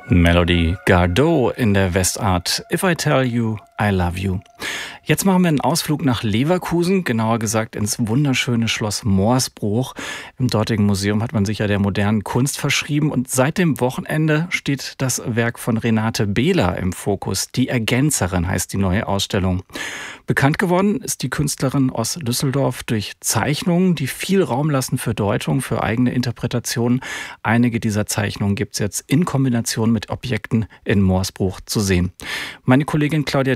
Melody Gardot in der Westart. If I Tell You, I Love You. Jetzt machen wir einen Ausflug nach Leverkusen, genauer gesagt ins wunderschöne Schloss Morsbruch. Im dortigen Museum hat man sich ja der modernen Kunst verschrieben und seit dem Wochenende steht das Werk von Renate Behler im Fokus. Die Ergänzerin heißt die neue Ausstellung. Bekannt geworden ist die Künstlerin aus Düsseldorf durch Zeichnungen, die viel Raum lassen für Deutung, für eigene Interpretationen. Einige dieser Zeichnungen gibt es jetzt in Kombination mit Objekten in Morsbruch zu sehen. Meine Kollegin Claudia